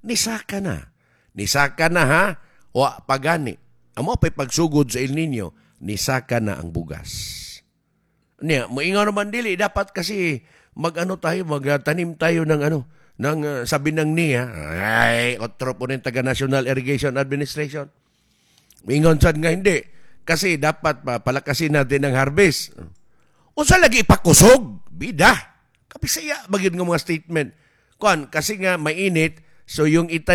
nisaka na. Nisaka na ha, wa pagani. Amo pa'y pagsugod sa El Nino, nisaka na ang bugas. Niya, moingaw naman dili, dapat kasi magtanim tayo ng sabi ng niya, ay, otro po ng taga National Irrigation Administration. Moingaw sad nga hindi. Kasi dapat palakasin natin ang harvest. Unsa lagi ipakusog? Bida. Kapisaya, bagid nga mga statement. Kasi nga mainit, so yung